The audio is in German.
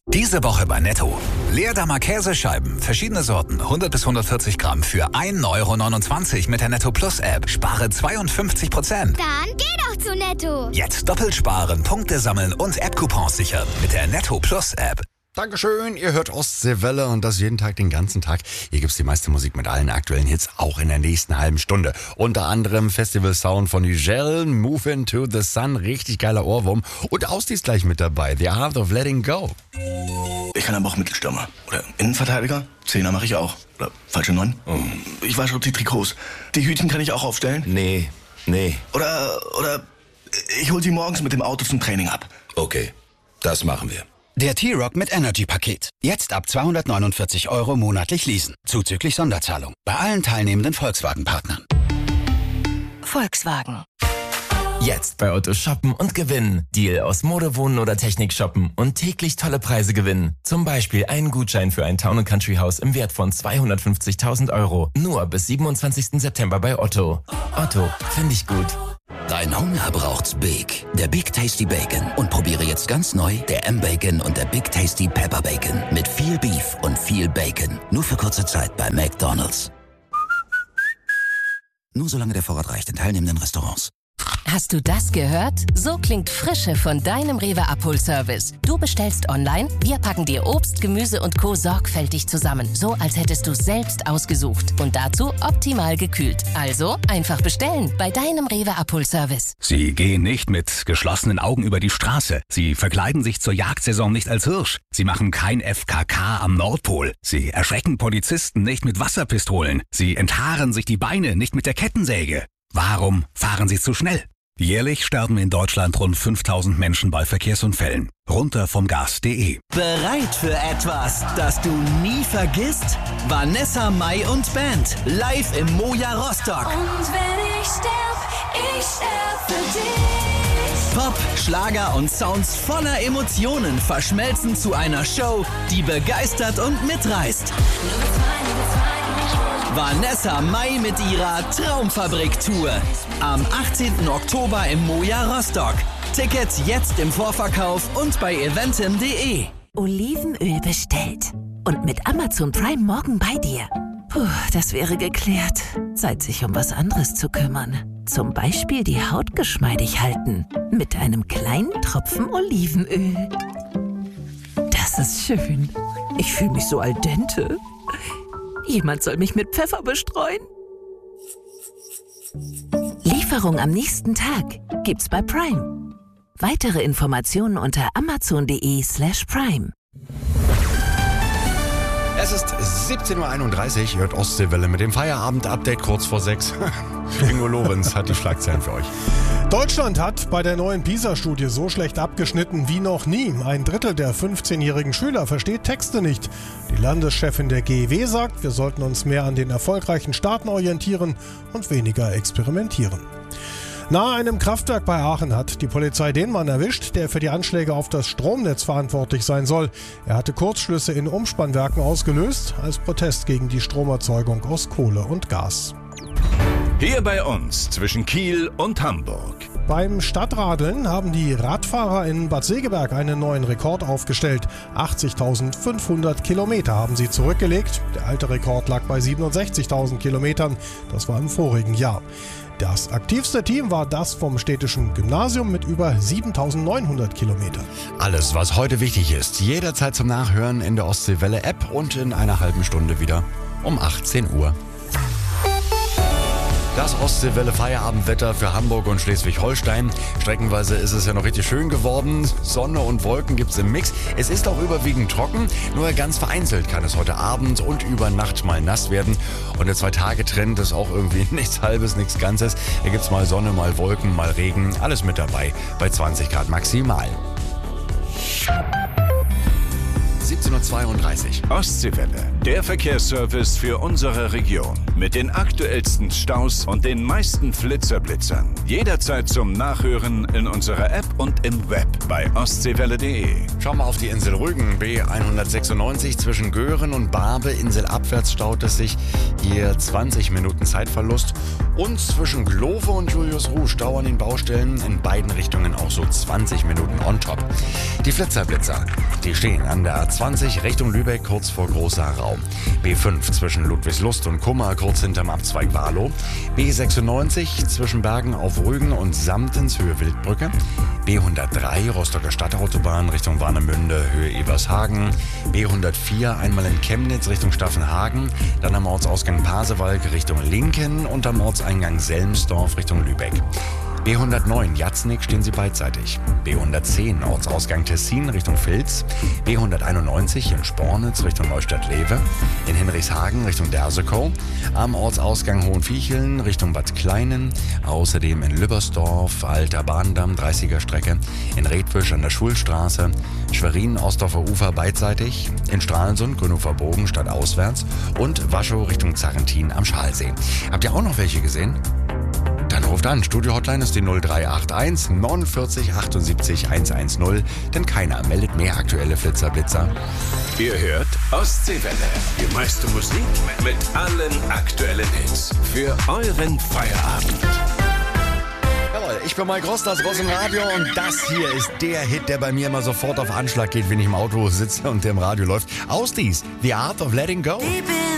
Diese Woche bei Netto. Leerdammer Käsescheiben, verschiedene Sorten, 100 bis 140 Gramm für 1,29 € mit der Netto Plus App. Spare 52%. Dann geh doch zu Netto. Jetzt doppelt sparen, Punkte sammeln und App-Coupons sichern mit der Netto Plus App. Dankeschön, ihr hört Ostseewelle und das jeden Tag, den ganzen Tag. Hier gibt's die meiste Musik mit allen aktuellen Hits, auch in der nächsten halben Stunde. Unter anderem Festival Sound von Nigel, Move Into the Sun, richtig geiler Ohrwurm. Und Austi ist gleich mit dabei, The Art of Letting Go. Ich kann aber auch Mittelstürmer oder Innenverteidiger. Zehner mache ich auch. Oder falsche 9. Ich wasche auch die Trikots. Die Hütchen kann ich auch aufstellen. Nee. Oder ich hol sie morgens mit dem Auto zum Training ab. Okay, das machen wir. Der T-Rock mit Energy-Paket. Jetzt ab 249 € monatlich leasen. Zuzüglich Sonderzahlung. Bei allen teilnehmenden Volkswagen-Partnern. Volkswagen. Jetzt bei Otto shoppen und gewinnen. Deal aus Mode, Wohnen oder Technik shoppen und täglich tolle Preise gewinnen. Zum Beispiel einen Gutschein für ein Town & Country Haus im Wert von 250.000 €. Nur bis 27. September bei Otto. Otto, finde ich gut. Dein Hunger braucht's Big. Der Big Tasty Bacon. Und probiere jetzt ganz neu der M-Bacon und der Big Tasty Pepper Bacon. Mit viel Beef und viel Bacon. Nur für kurze Zeit bei McDonald's. Nur solange der Vorrat reicht in teilnehmenden Restaurants. Hast du das gehört? So klingt Frische von deinem Rewe-Abholservice. Du bestellst online, wir packen dir Obst, Gemüse und Co. sorgfältig zusammen. So, als hättest du selbst ausgesucht. Und dazu optimal gekühlt. Also einfach bestellen bei deinem Rewe-Abholservice. Sie gehen nicht mit geschlossenen Augen über die Straße. Sie verkleiden sich zur Jagdsaison nicht als Hirsch. Sie machen kein FKK am Nordpol. Sie erschrecken Polizisten nicht mit Wasserpistolen. Sie enthaaren sich die Beine nicht mit der Kettensäge. Warum fahren Sie zu schnell? Jährlich sterben in Deutschland rund 5000 Menschen bei Verkehrsunfällen. Runter vom Gas.de. Bereit für etwas, das du nie vergisst? Vanessa Mai und Band. Live im Moja Rostock. Und wenn ich sterb für dich. Pop, Schlager und Sounds voller Emotionen verschmelzen zu einer Show, die begeistert und mitreißt. Vanessa Mai mit ihrer Traumfabrik-Tour. Am 18. Oktober im Moja Rostock. Tickets jetzt im Vorverkauf und bei eventim.de. Olivenöl bestellt. Und mit Amazon Prime morgen bei dir. Puh, das wäre geklärt. Zeit, sich um was anderes zu kümmern. Zum Beispiel die Haut geschmeidig halten. Mit einem kleinen Tropfen Olivenöl. Das ist schön. Ich fühle mich so al dente. Jemand soll mich mit Pfeffer bestreuen. Lieferung am nächsten Tag gibt's bei Prime. Weitere Informationen unter amazon.de/prime. Es ist 17:31 Uhr, hört Ostseewelle mit dem Feierabend-Update kurz vor 6. Ingo Lorenz hat die Schlagzeilen für euch. Deutschland hat bei der neuen PISA-Studie so schlecht abgeschnitten wie noch nie. Ein Drittel der 15-jährigen Schüler versteht Texte nicht. Die Landeschefin der GEW sagt, wir sollten uns mehr an den erfolgreichen Staaten orientieren und weniger experimentieren. Nahe einem Kraftwerk bei Aachen hat die Polizei den Mann erwischt, der für die Anschläge auf das Stromnetz verantwortlich sein soll. Er hatte Kurzschlüsse in Umspannwerken ausgelöst, als Protest gegen die Stromerzeugung aus Kohle und Gas. Hier bei uns zwischen Kiel und Hamburg. Beim Stadtradeln haben die Radfahrer in Bad Segeberg einen neuen Rekord aufgestellt. 80.500 Kilometer haben sie zurückgelegt. Der alte Rekord lag bei 67.000 Kilometern. Das war im vorigen Jahr. Das aktivste Team war das vom städtischen Gymnasium mit über 7.900 Kilometern. Alles, was heute wichtig ist, jederzeit zum Nachhören in der Ostseewelle-App und in einer halben Stunde wieder um 18 Uhr. Das Ostseewelle-Feierabendwetter für Hamburg und Schleswig-Holstein. Streckenweise ist es ja noch richtig schön geworden. Sonne und Wolken gibt's im Mix. Es ist auch überwiegend trocken, nur ganz vereinzelt kann es heute Abend und über Nacht mal nass werden. Und der 2-Tage-Trend ist auch irgendwie nichts Halbes, nichts Ganzes. Hier gibt's mal Sonne, mal Wolken, mal Regen. Alles mit dabei bei 20 Grad maximal. 17:32 Uhr. Ostseewelle, der Verkehrsservice für unsere Region. Mit den aktuellsten Staus und den meisten Flitzerblitzern. Jederzeit zum Nachhören in unserer App und im Web bei ostseewelle.de. Schauen wir auf die Insel Rügen. B196 zwischen Göhren und Barbe. Inselabwärts staut es sich. Hier 20 Minuten Zeitverlust. Und zwischen Glove und Julius Rouge dauern den Baustellen in beiden Richtungen auch so 20 Minuten on top. Die Flitzerblitzer, die Die stehen an der A20 Richtung Lübeck kurz vor Großer Raum. B5 zwischen Ludwigslust und Kummer kurz hinterm Abzweig Warlow. B96 zwischen Bergen auf Rügen und Samtens Höhe Wildbrücke. B103 Rostocker Stadtautobahn Richtung Warnemünde Höhe Ebershagen. B104 einmal in Chemnitz Richtung Staffenhagen. Dann am Ortsausgang Pasewalk Richtung Linken und am Ortseingang Selmsdorf Richtung Lübeck. B109 Jatznig stehen sie beidseitig. B110 Ortsausgang Tessin Richtung Vilz. B191 in Spornitz Richtung Neustadt-Lewe. In Henrichshagen Richtung Dersekow. Am Ortsausgang Hohenviecheln Richtung Bad Kleinen. Außerdem in Lübbersdorf, Alter Bahndamm, 30er Strecke. In Redwisch an der Schulstraße. Schwerin, Ostdorfer Ufer beidseitig. In Stralsund, Grünhofer Bogen stadtauswärts. Und Waschow Richtung Zarrentin am Schalsee. Habt ihr auch noch welche gesehen? Dann ruft an. Studio-Hotline ist die 0381 49 78 110, denn keiner meldet mehr aktuelle Flitzer-Blitzer. Ihr hört Ostseewelle. Die meiste Musik mit allen aktuellen Hits. Für euren Feierabend. Jawohl, ich bin Mike Rost, das Ross im Radio und das hier ist der Hit, der bei mir immer sofort auf Anschlag geht, wenn ich im Auto sitze und der im Radio läuft. Ausdies, The Art of Letting Go.